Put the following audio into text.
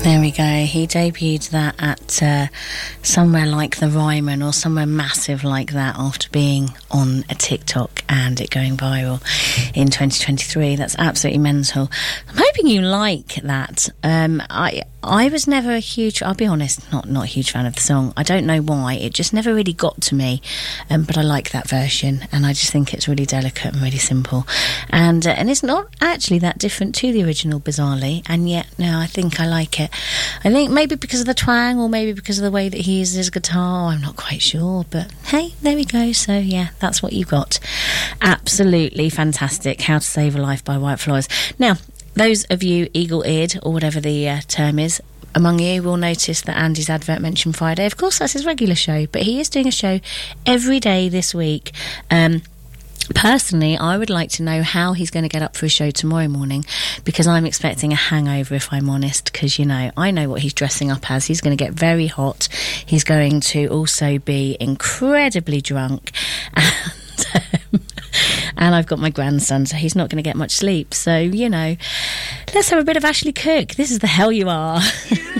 There we go. He debuted that at somewhere like the Ryman or somewhere massive like that after being on a TikTok and it going viral in 2023. That's absolutely mental. I'm hoping you like that. I was never a huge, I'll be honest, not a huge fan of the song. I don't know why. It just never really got to me. But I like that version and I just think it's really delicate and really simple. And it's not actually that different to the original, bizarrely. And yet, no, I think I like it. I think maybe because of the twang or maybe because of the way that he uses his guitar. I'm not quite sure. But hey, there we go. So yeah, that's what you got. Absolutely fantastic. How to Save a Life by White Flowers. Now, those of you eagle-eared, or whatever the term is, among you will notice that Andy's advert mentioned Friday. Of course, that's his regular show, but he is doing a show every day this week. Personally, I would like to know how he's going to get up for his show tomorrow morning, because I'm expecting a hangover, if I'm honest, because, you know, I know what he's dressing up as. He's going to get very hot. He's going to also be incredibly drunk. And I've got my grandson, so he's not going to get much sleep. So, you know, let's have a bit of Ashley Cooke. This is The Hell You Are.